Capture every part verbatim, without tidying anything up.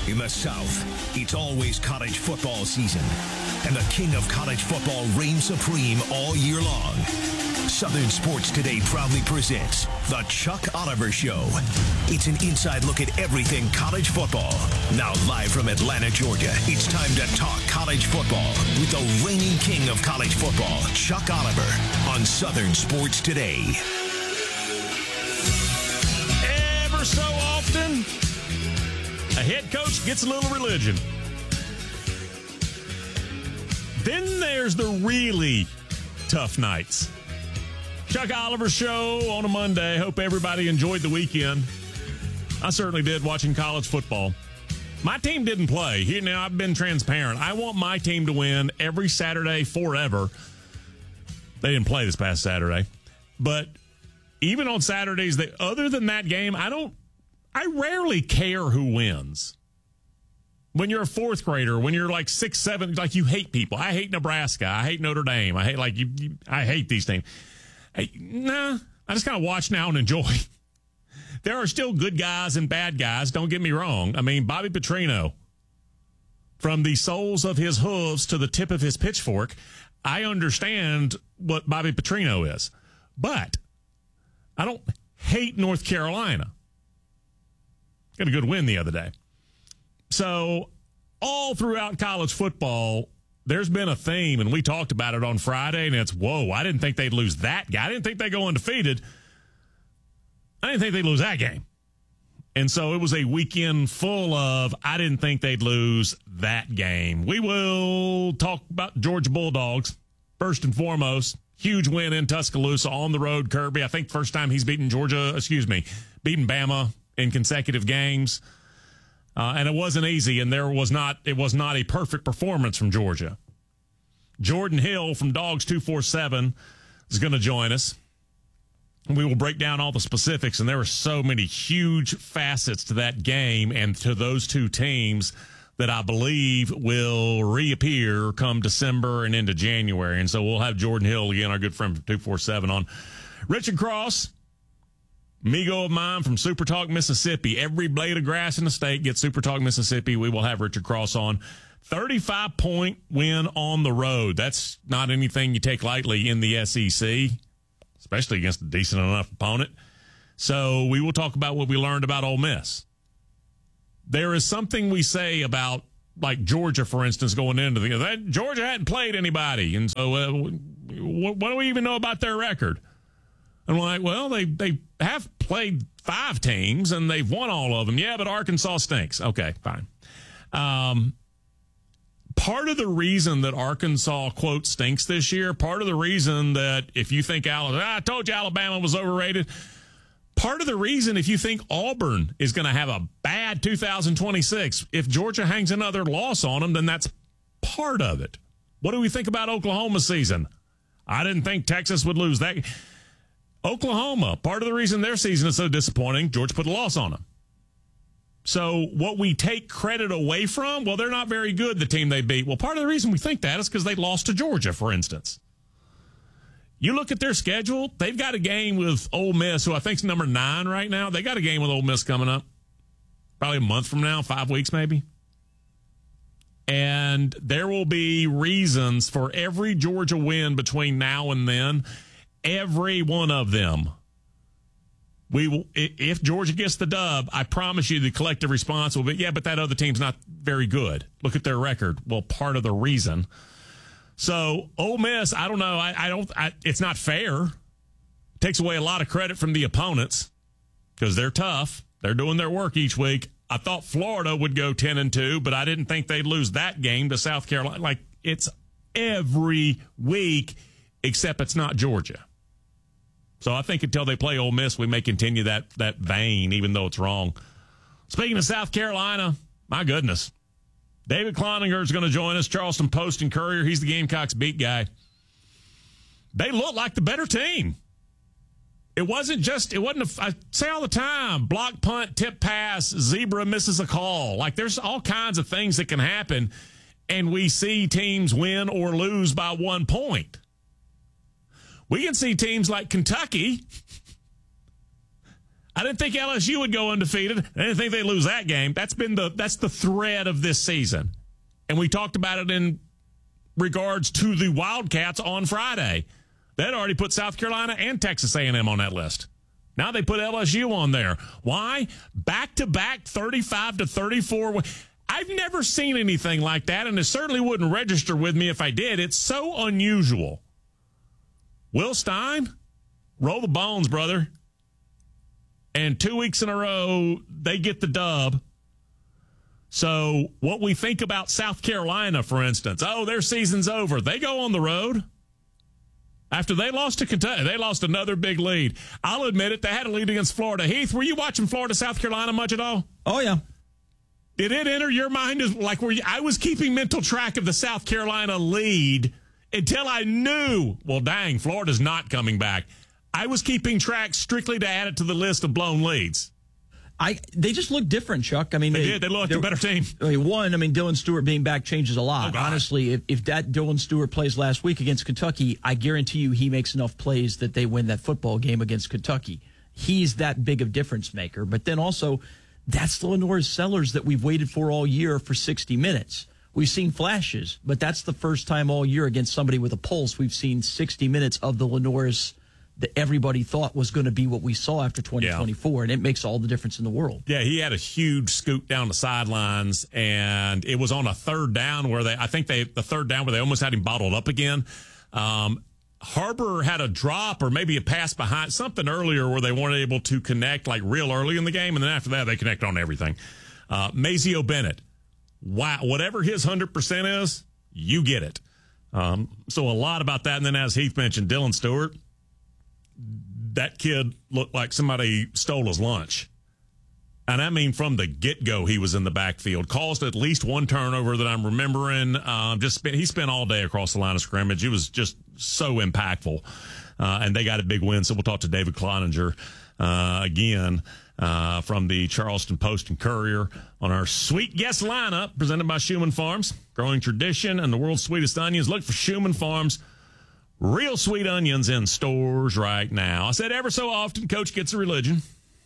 In the South, it's always college football season, and the king of college football reigns supreme all year long. Southern Sports Today proudly presents The Chuck Oliver Show. It's an inside look at everything college football. Now live from Atlanta, Georgia, it's time to talk college football with the reigning king of college football, Chuck Oliver, on Southern Sports Today. Ever so often, a head coach gets a little religion. Then there's the really tough nights. Chuck Oliver Show on a Monday. Hope everybody enjoyed the weekend. I certainly did, watching college football. My team didn't play. Here now, I've been transparent. I want my team to win every Saturday forever. They didn't play this past Saturday. But even on Saturdays, they, other than that game, I don't, I rarely care who wins. When you're a fourth grader, when you're like six, seven, like you hate people. I hate Nebraska. I hate Notre Dame. I hate like you. you I hate these teams. Hey, nah, I just kind of watch now and enjoy. There are still good guys and bad guys. Don't get me wrong. I mean, Bobby Petrino, from the soles of his hooves to the tip of his pitchfork, I understand what Bobby Petrino is. But I don't hate North Carolina. Got a good win the other day. So all throughout college football, there's been a theme, and we talked about it on Friday, and it's, whoa, I didn't think they'd lose that guy. I didn't think they'd go undefeated. I didn't think they'd lose that game. And so it was a weekend full of, I didn't think they'd lose that game. We will talk about Georgia Bulldogs, first and foremost. Huge win in Tuscaloosa on the road, Kirby. I think first time he's beaten Georgia, excuse me, beaten Bama in consecutive games. Uh, and it wasn't easy, and there was not, it was not a perfect performance from Georgia. Jordan Hill from Dogs two forty-seven is going to join us. We will break down all the specifics, and there are so many huge facets to that game and to those two teams that I believe will reappear come December and into January. And so we'll have Jordan Hill, again, our good friend from two forty-seven, on. Richard Cross, amigo of mine from Super Talk, Mississippi. Every blade of grass in the state gets Super Talk, Mississippi. We will have Richard Cross on. thirty-five point win on the road. That's not anything you take lightly in the S E C, especially against a decent enough opponent. So we will talk about what we learned about Ole Miss. There is something we say about, like Georgia, for instance, going into the that Georgia hadn't played anybody, and so uh, what, what do we even know about their record? I'm like, well, they they have played five teams, and they've won all of them. Yeah, but Arkansas stinks. Okay, fine. Um, part of the reason that Arkansas, quote, stinks this year, part of the reason that if you think Alabama, I told you Alabama was overrated, part of the reason if you think Auburn is going to have a bad two thousand twenty-six, if Georgia hangs another loss on them, then that's part of it. What do we think about Oklahoma's season? I didn't think Texas would lose that. Oklahoma, part of the reason their season is so disappointing, Georgia put a loss on them. So what we take credit away from, well, they're not very good, the team they beat. Well, part of the reason we think that is because they lost to Georgia, for instance. You look at their schedule, they've got a game with Ole Miss, who I think is number nine right now. They got a game with Ole Miss coming up, probably a month from now, five weeks maybe. And there will be reasons for every Georgia win between now and then. Every one of them. We will, if Georgia gets the dub, I promise you the collective response will be, yeah, but that other team's not very good. Look at their record. Well, part of the reason. So, Ole Miss, I don't know. I, I don't. I, it's not fair. It takes away a lot of credit from the opponents because they're tough. They're doing their work each week. I thought Florida would go ten and two, but I didn't think they'd lose that game to South Carolina. Like, it's every week, except it's not Georgia. So I think until they play Ole Miss, we may continue that that vein, even though it's wrong. Speaking of South Carolina, my goodness. David Cloninger is going to join us, Charleston Post and Courier. He's the Gamecocks beat guy. They look like the better team. It wasn't just, it wasn't, a, I say all the time, block, punt, tip, pass, zebra misses a call. Like, there's all kinds of things that can happen, and we see teams win or lose by one point. We can see teams like Kentucky. I didn't think L S U would go undefeated. I didn't think they'd lose that game. That's been the that's the thread of this season. And we talked about it in regards to the Wildcats on Friday. They'd already put South Carolina and Texas A and M on that list. Now they put L S U on there. Why? Back-to-back thirty-five to thirty-four. I've never seen anything like that, and it certainly wouldn't register with me if I did. It's so unusual. Will Stein, roll the bones, brother. And two weeks in a row, they get the dub. So what we think about South Carolina, for instance, oh, their season's over. They go on the road. After they lost to Kentucky, they lost another big lead. I'll admit it, they had a lead against Florida. Heath, were you watching Florida, South Carolina much at all? Oh, yeah. Did it enter your mind as like were you, I was keeping mental track of the South Carolina lead until I knew, well, dang, Florida's not coming back. I was keeping track strictly to add it to the list of blown leads. I they just look different, Chuck. I mean, they, they did. They looked a better team. I mean, one, I mean, Dylan Stewart being back changes a lot. Oh, honestly, if, if that Dylan Stewart plays last week against Kentucky, I guarantee you he makes enough plays that they win that football game against Kentucky. He's that big of difference maker. But then also, that's the Lenore's Sellers that we've waited for all year for sixty minutes. We've seen flashes, but that's the first time all year against somebody with a pulse we've seen sixty minutes of the Lenore's that everybody thought was going to be what we saw after twenty twenty-four, yeah. And it makes all the difference in the world. Yeah, he had a huge scoot down the sidelines, and it was on a third down where they, I think they, the third down where they almost had him bottled up again. Um, Harbor had a drop or maybe a pass behind something earlier where they weren't able to connect like real early in the game, and then after that they connect on everything. Uh, Mazeo Bennett, wow, whatever his one hundred percent is, you get it. Um, so a lot about that, and then as Heath mentioned, Dylan Stewart, that kid looked like somebody stole his lunch. And I mean, from the get-go, he was in the backfield. Caused at least one turnover that I'm remembering. Um, just spent, he spent all day across the line of scrimmage. It was just so impactful. Uh, and they got a big win. So we'll talk to David Cloninger uh, again uh, from the Charleston Post and Courier on our sweet guest lineup presented by Schumann Farms. Growing tradition and the world's sweetest onions. Look for Schumann Farms. Real sweet onions in stores right now. I said ever so often, Coach gets a religion.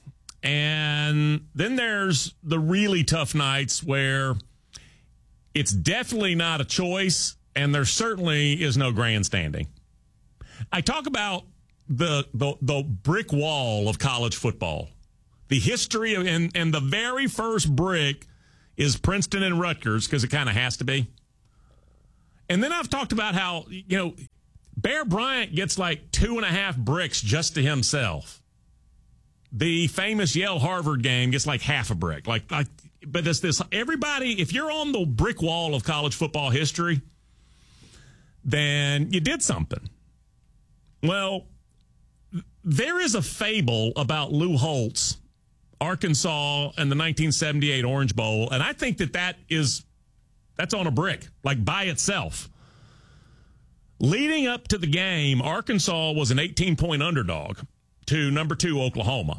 And then there's the really tough nights where it's definitely not a choice, and there certainly is no grandstanding. I talk about the the, the brick wall of college football. The history of, and, and the very first brick is Princeton and Rutgers, because it kind of has to be. And then I've talked about how, you know, Bear Bryant gets like two and a half bricks just to himself. The famous Yale Harvard game gets like half a brick. Like, like, but this, this, everybody, if you're on the brick wall of college football history, then you did something. Well, there is a fable about Lou Holtz, Arkansas, and the nineteen seventy-eight Orange Bowl, and I think that that is, that's on a brick, like by itself. Leading up to the game, Arkansas was an eighteen-point underdog to number two Oklahoma.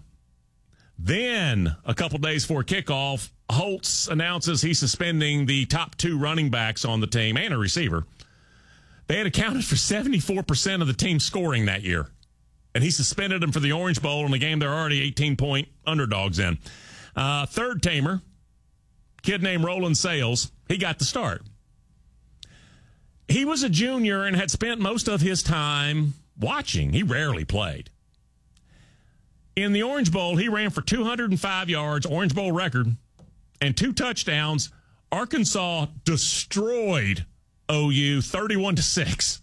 Then, a couple days before kickoff, Holtz announces he's suspending the top two running backs on the team and a receiver. They had accounted for seventy-four percent of the team scoring that year. And he suspended them for the Orange Bowl in a game they're already eighteen-point underdogs in. Uh, third tamer, kid named Roland Sales, he got the start. He was a junior and had spent most of his time watching. He rarely played. In the Orange Bowl, he ran for two hundred five yards, Orange Bowl record, and two touchdowns. Arkansas destroyed O U thirty-one to six.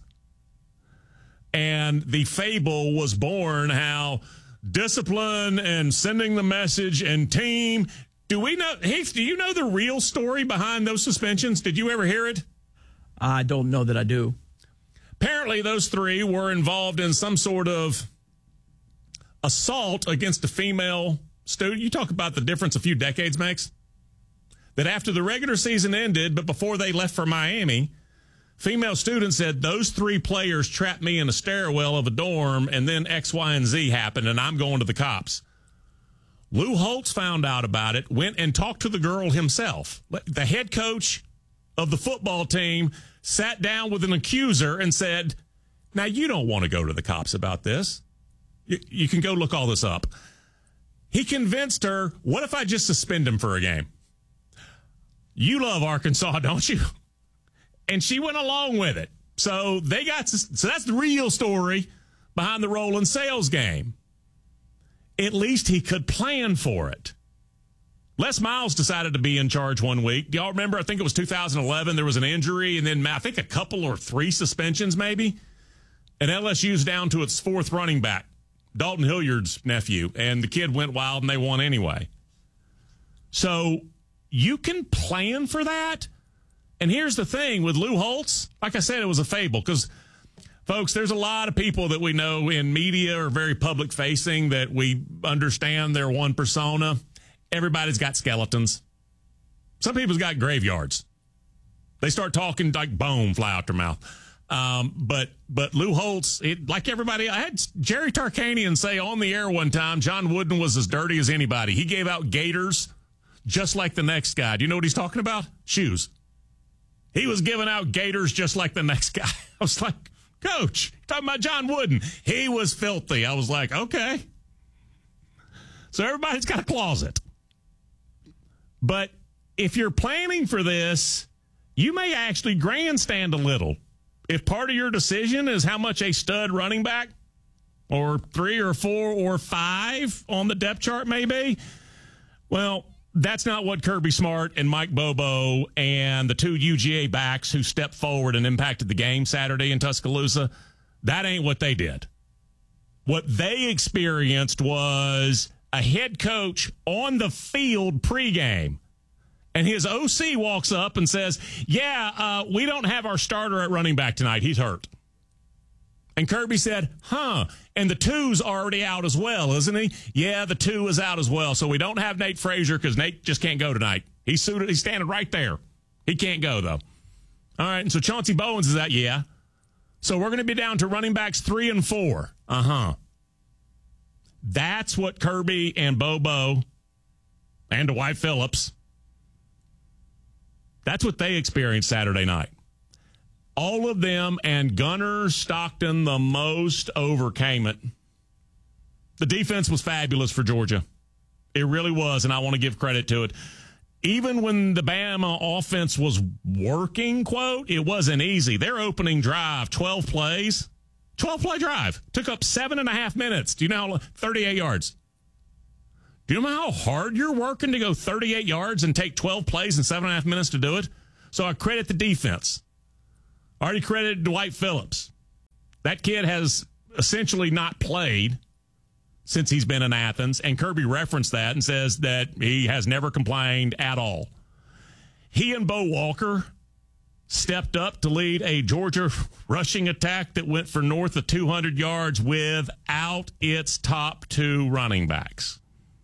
And the fable was born how discipline and sending the message and team. Do we know, Heath, do you know the real story behind those suspensions? Did you ever hear it? I don't know that I do. Apparently, those three were involved in some sort of assault against a female student. You talk about the difference a few decades makes. That after the regular season ended, but before they left for Miami, female students said, those three players trapped me in a stairwell of a dorm, and then X, Y, and Z happened, and I'm going to the cops. Lou Holtz found out about it, went and talked to the girl himself. The head coach of the football team sat down with an accuser and said, now, you don't want to go to the cops about this. You, you can go look all this up. he convinced her, what if I just suspend him for a game? You love Arkansas, don't you? And she went along with it. So they got so that's the real story behind the Roland Sales game. At least he could plan for it. Les Miles decided to be in charge one week. Do y'all remember? I think it was two thousand eleven. There was an injury, and then I think a couple or three suspensions maybe. And L S U's down to its fourth running back, Dalton Hilliard's nephew, and the kid went wild and they won anyway. So you can plan for that. And here's the thing with Lou Holtz, like I said, it was a fable because, folks, there's a lot of people that we know in media or very public facing that we understand their one persona. Everybody's got skeletons. Some people's got graveyards. They start talking like bone fly out their mouth. Um, but but Lou Holtz, it, like everybody, I had Jerry Tarkanian say on the air one time, John Wooden was as dirty as anybody. He gave out gaiters just like the next guy. Do you know what he's talking about? Shoes. He was giving out gaiters just like the next guy. I was like, Coach, you're talking about John Wooden. He was filthy. I was like, okay. So everybody's got a closet. But if you're planning for this, you may actually grandstand a little. If part of your decision is how much a stud running back or three or four or five on the depth chart may be, well, that's not what Kirby Smart and Mike Bobo and the two U G A backs who stepped forward and impacted the game Saturday in Tuscaloosa, that ain't what they did. What they experienced was a head coach on the field pregame, and his O C walks up and says, yeah, uh, we don't have our starter at running back tonight. He's hurt. And Kirby said, huh, and the two's already out as well, isn't he? Yeah, the two is out as well. So we don't have Nate Frazier because Nate just can't go tonight. He's suited. He's standing right there. He can't go, though. All right, and so Chauncey Bowens is out, yeah. So we're going to be down to running backs three and four. Uh-huh. That's what Kirby and Bobo and Dwight Phillips, that's what they experienced Saturday night. All of them, and Gunner Stockton the most, overcame it. The defense was fabulous for Georgia. It really was, and I want to give credit to it. Even when the Bama offense was working, quote, it wasn't easy. Their opening drive, twelve plays, twelve-play drive, took up seven and a half minutes. Do you know how, thirty-eight yards. Do you know how hard you're working to go thirty-eight yards and take twelve plays in seven and a half minutes to do it? So I credit the defense. I already credited Dwight Phillips. That kid has essentially not played since he's been in Athens, and Kirby referenced that and says that he has never complained at all. He and Bo Walker stepped up to lead a Georgia rushing attack that went for north of two hundred yards without its top two running backs.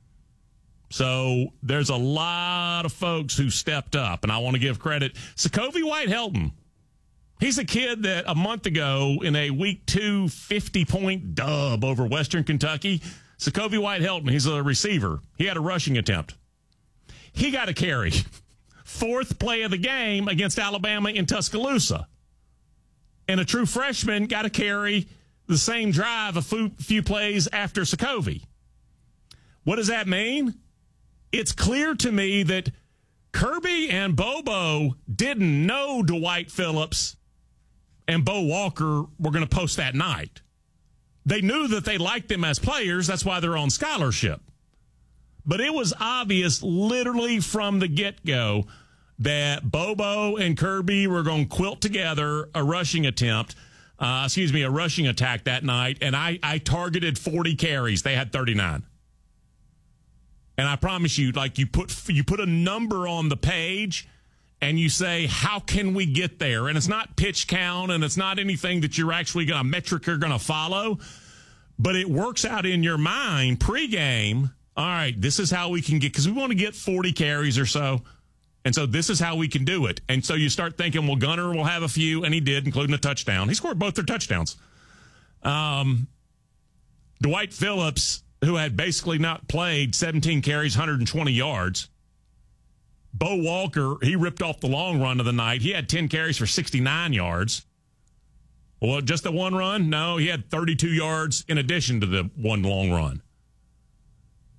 So there's a lot of folks who stepped up, and I want to give credit. Sokovie White-Helton. He's a kid that a month ago in a week two fifty-point dub over Western Kentucky, Sokovie White-Helton, he's a receiver. He had a rushing attempt. He got a carry. Fourth play of the game against Alabama in Tuscaloosa. And a true freshman got a carry the same drive a few, few plays after Sokovie. What does that mean? It's clear to me that Kirby and Bobo didn't know Dwight Phillips and Bo Walker were going to post that night. They knew that they liked them as players. That's why they're on scholarship. But it was obvious literally from the get-go that Bobo and Kirby were going to quilt together a rushing attempt, uh, excuse me, a rushing attack that night, and I, I targeted forty carries. They had thirty-nine. And I promise you, like you put you put a number on the page and you say, how can we get there? And it's not pitch count and it's not anything that you're actually going to metric you're going to follow, but it works out in your mind pregame. All right, this is how we can get, because we want to get forty carries or so. And so this is how we can do it. And so you start thinking, well, Gunner will have a few, and he did, including a touchdown. He scored both their touchdowns. Um, Dwight Phillips, who had basically not played, seventeen carries, one hundred twenty yards. Bo Walker, he ripped off the long run of the night. He had ten carries for sixty-nine yards. Well, just the one run? No, he had thirty-two yards in addition to the one long run.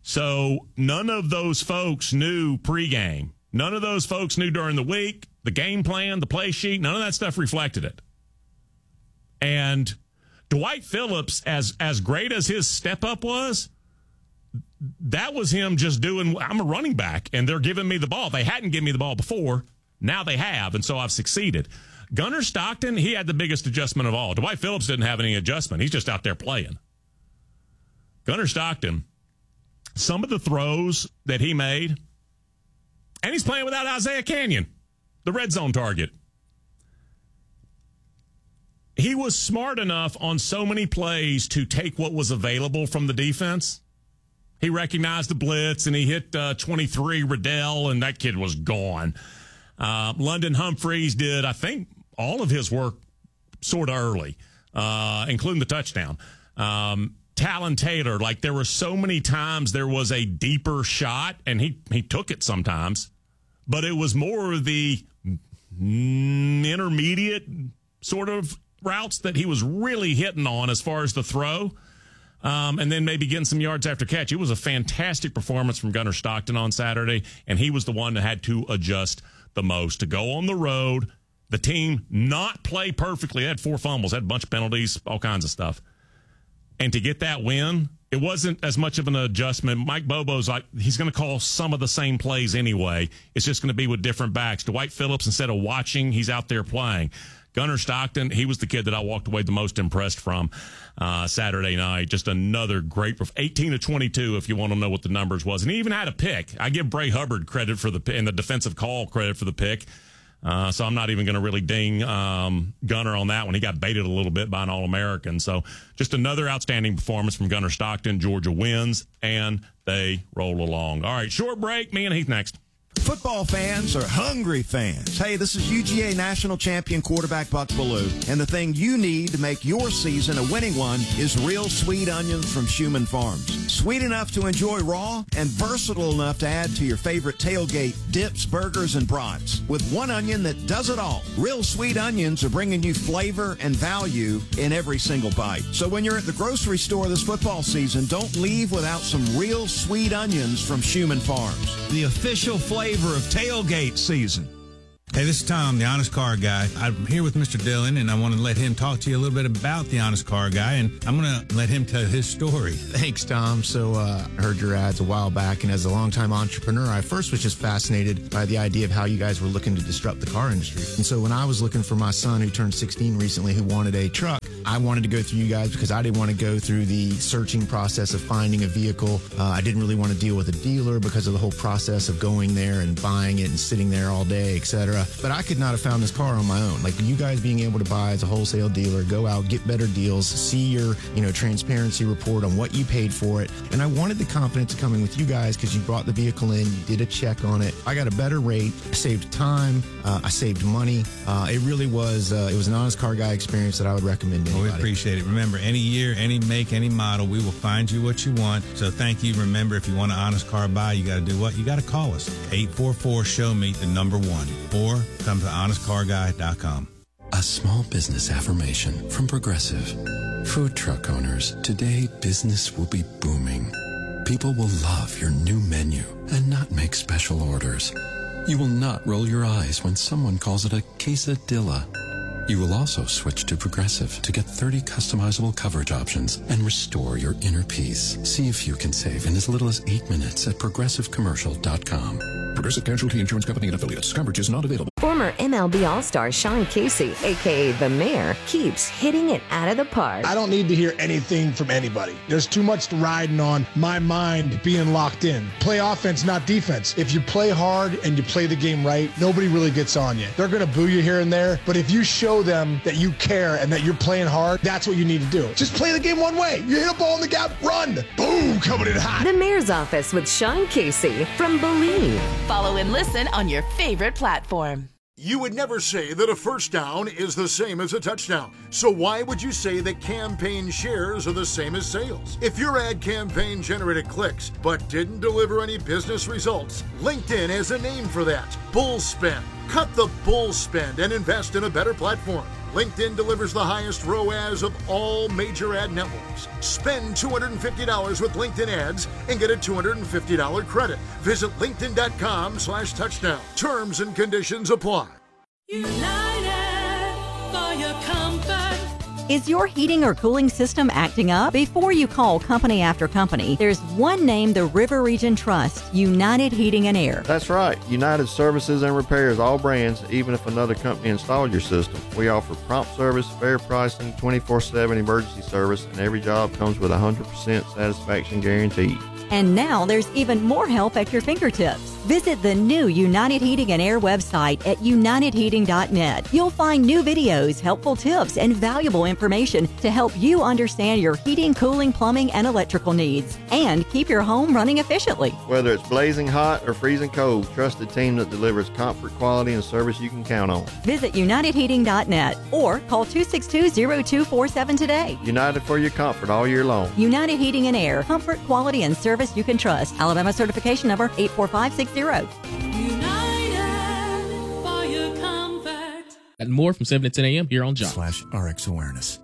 So none of those folks knew pregame. None of those folks knew during the week, the game plan, the play sheet. None of that stuff reflected it. And Dwight Phillips, as as great as his step-up was, that was him just doing, I'm a running back, and they're giving me the ball. They hadn't given me the ball before. Now they have, and so I've succeeded. Gunnar Stockton, he had the biggest adjustment of all. Dwight Phillips didn't have any adjustment. He's just out there playing. Gunnar Stockton, some of the throws that he made, and he's playing without Isaiah Canyon, the red zone target. He was smart enough on so many plays to take what was available from the defense. He recognized the blitz, and he hit uh, twenty-three Riddell, and that kid was gone. Uh, London Humphreys did, I think, all of his work sort of early, uh, including the touchdown. Um, Talon Taylor, like there were so many times there was a deeper shot, and he, he took it sometimes, but it was more of the mm, intermediate sort of routes that he was really hitting on as far as the throw, um, and then maybe getting some yards after catch. It was a fantastic performance from Gunnar Stockton on Saturday, and he was the one that had to adjust the most to go on the road. The team not play perfectly. They had four fumbles, had a bunch of penalties, all kinds of stuff. And to get that win, it wasn't as much of an adjustment. Mike Bobo's like, he's going to call some of the same plays anyway. It's just going to be with different backs. Dwight Phillips, instead of watching, he's out there playing. Gunnar Stockton, he was the kid that I walked away the most impressed from uh, Saturday night. Just another great, eighteen to twenty-two, if you want to know what the numbers was. And he even had a pick. I give Bray Hubbard credit for the, and the defensive call credit for the pick. Uh, so I'm not even going to really ding um, Gunnar on that one. He got baited a little bit by an All-American. So just another outstanding performance from Gunnar Stockton. Georgia wins, and they roll along. All right, short break. Me and Heath next. Football fans are hungry fans. Hey, this is U G A national champion quarterback Buck Bellew, and the thing you need to make your season a winning one is real sweet onions from Schumann Farms. Sweet enough to enjoy raw and versatile enough to add to your favorite tailgate dips, burgers, and brats. With one onion that does it all. Real sweet onions are bringing you flavor and value in every single bite. So when you're at the grocery store this football season, don't leave without some real sweet onions from Schumann Farms. The official flavor of tailgate season. Hey, this is Tom, the Honest Car Guy. I'm here with Mister Dillon, and I want to let him talk to you a little bit about the Honest Car Guy, and I'm going to let him tell his story. Thanks, Tom. So uh, I heard your ads a while back, and as a longtime entrepreneur, I first was just fascinated by the idea of how you guys were looking to disrupt the car industry. And so when I was looking for my son, who turned sixteen recently, who wanted a truck, I wanted to go through you guys because I didn't want to go through the searching process of finding a vehicle. Uh, I didn't really want to deal with a dealer because of the whole process of going there and buying it and sitting there all day, et cetera. But I could not have found this car on my own. Like you guys being able to buy as a wholesale dealer, go out, get better deals, see your, you know, transparency report on what you paid for it. And I wanted the confidence to come in with you guys because you brought the vehicle in, you did a check on it. I got a better rate, I saved time, uh, I saved money. Uh, it really was, uh, it was an Honest Car Guy experience that I would recommend to anybody. Well, we appreciate it. Remember, any year, any make, any model, we will find you what you want. So thank you. Remember, if you want an Honest Car Buy, you got to do what? You got to call us. eight four four, show me the number one. Or come to honest car guy dot com. A small business affirmation from Progressive. Food truck owners, today business will be booming. People will love your new menu and not make special orders. You will not roll your eyes when someone calls it a quesadilla. You will also switch to Progressive to get thirty customizable coverage options and restore your inner peace. See if you can save in as little as eight minutes at progressive commercial dot com. Progressive Casualty Insurance Company and Affiliates. Coverage is not available. Former M L B All-Star Sean Casey, a k a. The Mayor, keeps hitting it out of the park. I don't need to hear anything from anybody. There's too much riding on my mind being locked in. Play offense, not defense. If you play hard and you play the game right, nobody really gets on you. They're going to boo you here and there, but if you show them that you care and that you're playing hard, that's what you need to do. Just play the game one way. You hit a ball in the gap, run. Boom, coming in hot. The Mayor's Office with Sean Casey from Believe. Follow and listen on your favorite platform. You would never say that a first down is the same as a touchdown. So why would you say that campaign shares are the same as sales? If your ad campaign generated clicks but didn't deliver any business results, LinkedIn has a name for that. Bull spend. Cut the bull spend and invest in a better platform. LinkedIn delivers the highest R O A S of all major ad networks. Spend two hundred fifty dollars with LinkedIn ads and get a two hundred fifty dollars credit. Visit linkedin.com slash touchdown. Terms and conditions apply. United for your comfort. Is your heating or cooling system acting up? Before you call company after company, there's one name the River Region trusts, United Heating and Air. That's right. United services and repairs all brands, even if another company installed your system. We offer prompt service, fair pricing, twenty-four seven emergency service, and every job comes with a one hundred percent satisfaction guarantee. And now there's even more help at your fingertips. Visit the new United Heating and Air website at united heating dot net. You'll find new videos, helpful tips, and valuable information to help you understand your heating, cooling, plumbing, and electrical needs, and keep your home running efficiently. Whether it's blazing hot or freezing cold, trusted team that delivers comfort, quality, and service you can count on. Visit united heating dot net or call two six two, zero two four seven today. United for your comfort all year long. United Heating and Air. Comfort, quality, and service you can trust. Alabama certification number eight four five six zero. United for your comfort. And more from seven to ten a.m. here on Job. Slash R X Awareness.